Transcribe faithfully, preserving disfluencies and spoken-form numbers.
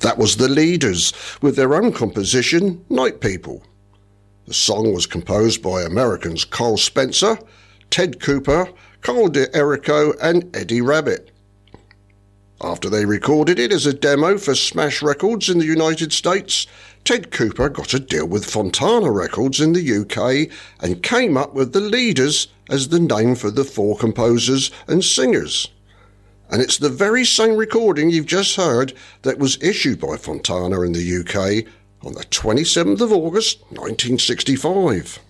That was the Leaders, with their own composition, Night People. The song was composed by Americans Carl Spencer, Ted Cooper, Carl DeErico and Eddie Rabbitt. After they recorded it as a demo for Smash Records in the United States, Ted Cooper got a deal with Fontana Records in the U K and came up with the Leaders as the name for the four composers and singers. And it's the very same recording you've just heard that was issued by Fontana in the U K on the twenty-seventh of August nineteen sixty-five.